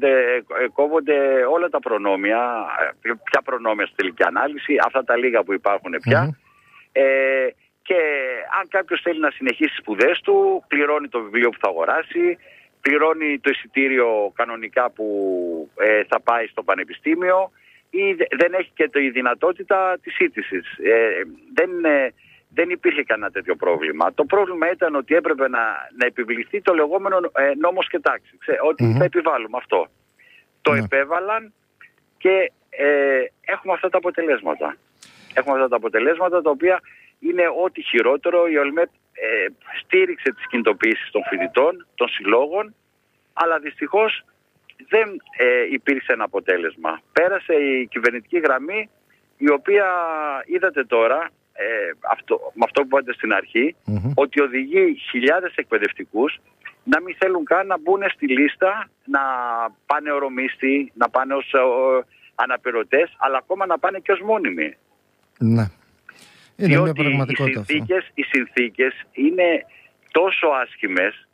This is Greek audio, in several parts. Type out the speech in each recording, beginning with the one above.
κόβονται όλα τα προνόμια. Ποια προνόμια στη τελική ανάλυση, αυτά τα λίγα που υπάρχουν πια. Και αν κάποιος θέλει να συνεχίσει τις σπουδές του, πληρώνει το βιβλίο που θα αγοράσει, πληρώνει το εισιτήριο κανονικά που θα πάει στο πανεπιστήμιο, ή δεν έχει και τη δυνατότητα της σύντησης. Δεν υπήρχε κανένα τέτοιο πρόβλημα. Το πρόβλημα ήταν ότι έπρεπε να επιβληθεί το λεγόμενο νόμος και τάξη. Ότι θα επιβάλλουμε αυτό. Το επέβαλαν και έχουμε αυτά τα αποτελέσματα. Έχουμε αυτά τα αποτελέσματα τα οποία είναι ό,τι χειρότερο. Η ΟΛΜΕΠ στήριξε τις κινητοποιήσεις των φοιτητών, των συλλόγων, αλλά δυστυχώς δεν υπήρξε ένα αποτέλεσμα. Πέρασε η κυβερνητική γραμμή, η οποία είδατε τώρα, με αυτό που είπατε στην αρχή, ότι οδηγεί χιλιάδες εκπαιδευτικούς να μην θέλουν καν να μπουν στη λίστα, να πάνε ορομίστη, να πάνε ως αναπληρωτές, αλλά ακόμα να πάνε και ως μόνιμοι. Ναι. Είναι μια πραγματικότητα. Οι συνθήκες είναι τόσο άσχημες.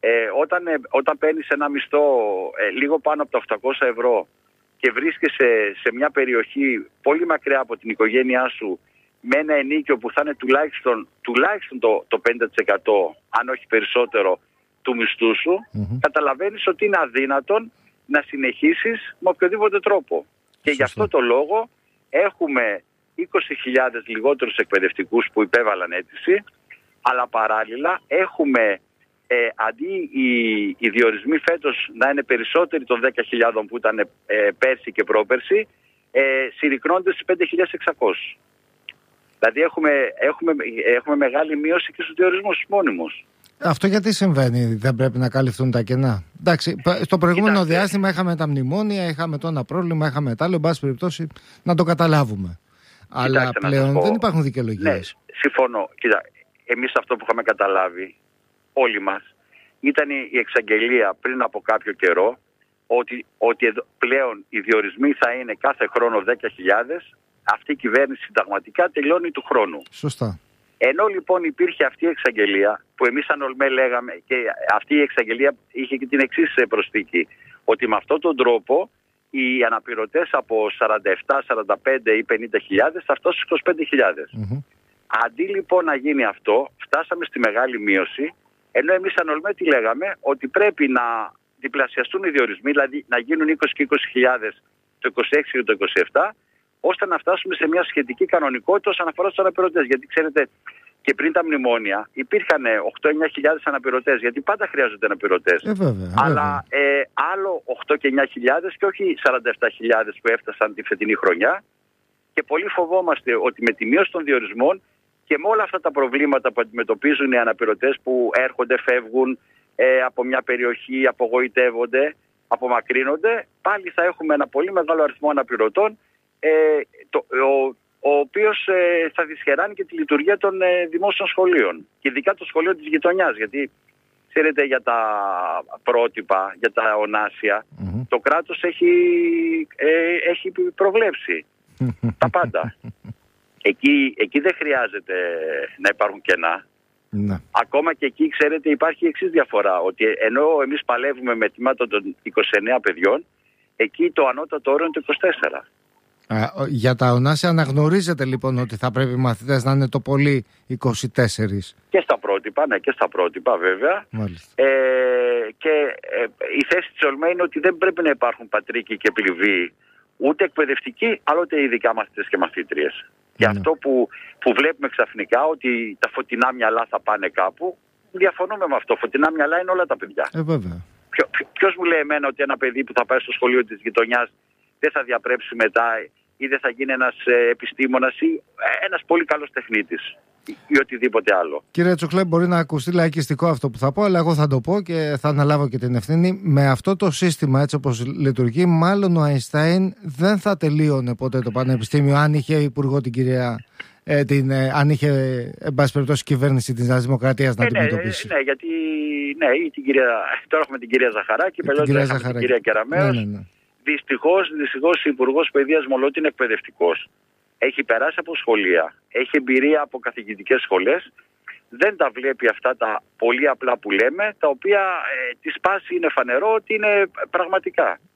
Όταν παίρνεις ένα μισθό λίγο πάνω από τα 800 ευρώ και βρίσκεσαι σε μια περιοχή πολύ μακριά από την οικογένειά σου, με ένα ενίκιο που θα είναι τουλάχιστον το 50%, αν όχι περισσότερο, του μισθού σου, καταλαβαίνεις ότι είναι αδύνατον να συνεχίσεις με οποιοδήποτε τρόπο. Και γι' αυτό το λόγο έχουμε 20.000 λιγότερους εκπαιδευτικούς που υπέβαλαν αίτηση, αλλά παράλληλα έχουμε αντί οι διορισμοί φέτος να είναι περισσότεροι των 10.000 που ήταν πέρσι και πρόπερσι, συρρικνώνται στις 5.600. Δηλαδή έχουμε μεγάλη μείωση και στους διορισμούς μόνιμους. Αυτό γιατί συμβαίνει, δεν πρέπει να καλυφθούν τα κενά? Εντάξει, στο προηγούμενο διάστημα είχαμε τα μνημόνια, είχαμε το ένα πρόβλημα, είχαμε το άλλο, εν πάση περιπτώσει να το καταλάβουμε. Αλλά πλέον δεν υπάρχουν δικαιολογίες. Ναι, συμφωνώ. Κοίτα, εμείς αυτό που είχαμε καταλάβει όλοι μας ήταν η εξαγγελία πριν από κάποιο καιρό ότι πλέον οι διορισμοί θα είναι κάθε χρόνο 10.000. Αυτή η κυβέρνηση συνταγματικά τελειώνει του χρόνου. Σωστά. Ενώ λοιπόν υπήρχε αυτή η εξαγγελία που εμείς σαν ΟΛΜΕ λέγαμε, και αυτή η εξαγγελία είχε και την εξής προσθήκη, ότι με αυτόν τον τρόπο οι αναπληρωτές από 47, 45 ή 50.000 θα φτάσουν στους 25.000. Αντί λοιπόν να γίνει αυτό, φτάσαμε στη μεγάλη μείωση, ενώ εμείς σαν ΟΛΜΕ τι λέγαμε, ότι πρέπει να διπλασιαστούν οι διορισμοί, δηλαδή να γίνουν 20 και 20.000 το 26 και το 27, ώστε να φτάσουμε σε μια σχετική κανονικότητα όσον αφορά τους αναπληρωτές. Γιατί ξέρετε, και πριν τα μνημόνια υπήρχαν 8-9 χιλιάδες αναπληρωτές, γιατί πάντα χρειάζονται αναπληρωτές. Αλλά άλλο 8 και 9 χιλιάδες και όχι 47.000 που έφτασαν τη φετινή χρονιά. Και πολύ φοβόμαστε ότι με τη μείωση των διορισμών και με όλα αυτά τα προβλήματα που αντιμετωπίζουν οι αναπληρωτές που έρχονται, φεύγουν από μια περιοχή, απογοητεύονται, απομακρύνονται, πάλι θα έχουμε ένα πολύ μεγάλο αριθμό αναπληρωτών, ο οποίος θα δυσχεράνει και τη λειτουργία των δημόσιων σχολείων. Και ειδικά το σχολείο της γειτονιάς. Γιατί, ξέρετε, για τα πρότυπα, για τα ονάσια, το κράτος έχει προβλέψει τα πάντα. Εκεί δεν χρειάζεται να υπάρχουν κενά. Ακόμα και εκεί, ξέρετε, υπάρχει η εξής διαφορά. Ότι ενώ εμείς παλεύουμε με τμήματα των 29 παιδιών, εκεί το ανώτατο όριο είναι το 24. Για τα ονάσια αναγνωρίζετε λοιπόν ότι θα πρέπει οι μαθητές να είναι το πολύ 24? Και στα πρότυπα, ναι, και στα πρότυπα βέβαια. Και η θέση της ΟΛΜΕ είναι ότι δεν πρέπει να υπάρχουν πατρίκοι και πληβοί, ούτε εκπαιδευτικοί, αλλά ούτε ειδικά μαθητές και μαθήτριες. Και αυτό που βλέπουμε ξαφνικά, ότι τα φωτεινά μυαλά θα πάνε κάπου, διαφωνούμε με αυτό. Φωτεινά μυαλά είναι όλα τα παιδιά. Βέβαια. Ποιος μου λέει εμένα ότι ένα παιδί που θα πάει στο σχολείο της γειτονιάς δεν θα διαπρέψει μετά ή δεν θα γίνει ένας επιστήμονας ή ένας πολύ καλός τεχνίτης ή οτιδήποτε άλλο? Κύριε Τσουκλέ, μπορεί να ακουστεί λαϊκιστικό αυτό που θα πω, αλλά εγώ θα το πω και θα αναλάβω και την ευθύνη. Με αυτό το σύστημα, έτσι όπως λειτουργεί, μάλλον ο Αϊνστάιν δεν θα τελείωνε ποτέ το πανεπιστήμιο αν είχε υπουργό την κυρία, αν είχε, εν πάση περιπτώσει, κυβέρνηση της Νέας Δημοκρατίας να αντιμετωπίσει. Ναι, γιατί τώρα έχουμε την κυρία Ζαχαράκη, παλιότερα είχαμε την κυρία Κεραμέως. Ναι. Δυστυχώς ο Υπουργός Παιδείας, μολότι είναι εκπαιδευτικός, έχει περάσει από σχολεία, έχει εμπειρία από καθηγητικές σχολές, δεν τα βλέπει αυτά τα πολύ απλά που λέμε, τα οποία τη σπάση είναι φανερό ότι είναι πραγματικά.